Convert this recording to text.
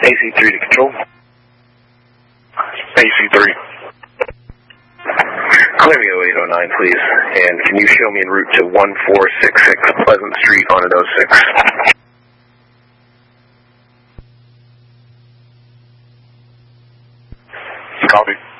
AC3 to control. AC3. Clear me 0809, please. And can you show me en route to 1466 Pleasant Street on an 06? Copy.